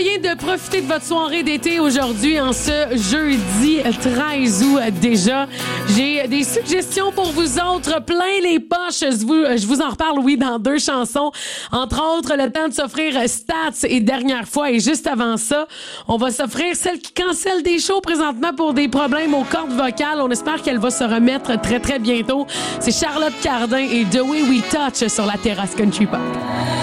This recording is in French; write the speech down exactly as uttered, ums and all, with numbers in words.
moyen de profiter de votre soirée d'été aujourd'hui, en ce jeudi treize août déjà. J'ai des suggestions pour vous autres, plein les poches. Je vous, je vous en reparle, oui, dans deux chansons. Entre autres, le temps de s'offrir Stats et Dernière fois. Et juste avant ça, on va s'offrir celle qui cancelle des shows présentement pour des problèmes aux cordes vocales. On espère qu'elle va se remettre très, très bientôt. C'est Charlotte Cardin et The Way We Touch sur la terrasse Country Pop.